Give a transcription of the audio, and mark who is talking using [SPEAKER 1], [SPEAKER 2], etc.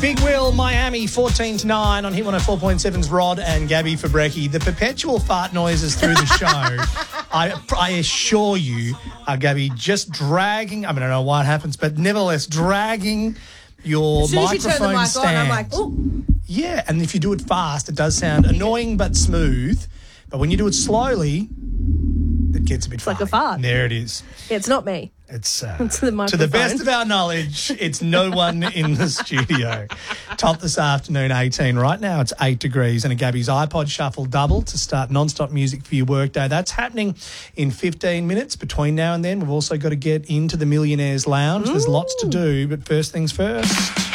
[SPEAKER 1] Big Will, Miami, 14-9 on Hit 104.7's Rod and Gabby for Brekkie. The perpetual fart noises through the show, I assure you, Gabby, just dragging, I don't know why it happens, but nevertheless, dragging your
[SPEAKER 2] as soon as you turn the
[SPEAKER 1] microphone
[SPEAKER 2] mic
[SPEAKER 1] stand.
[SPEAKER 2] on, I'm like, oh.
[SPEAKER 1] Yeah, and if you do it fast, it does sound annoying but smooth. But when you do it slowly, it gets a bit
[SPEAKER 2] like a fart.
[SPEAKER 1] There it is.
[SPEAKER 2] It's not me.
[SPEAKER 1] It's
[SPEAKER 2] It's the
[SPEAKER 1] to the
[SPEAKER 2] microphone.
[SPEAKER 1] best of our knowledge, it's no one in the studio. Top this afternoon, 18. Right now, it's 8 degrees and a Gabby's iPod Shuffle double to start non-stop music for your workday. That's happening in 15 minutes. Between now and then, we've also got to get into the Millionaires Lounge. There's lots to do, but first things first.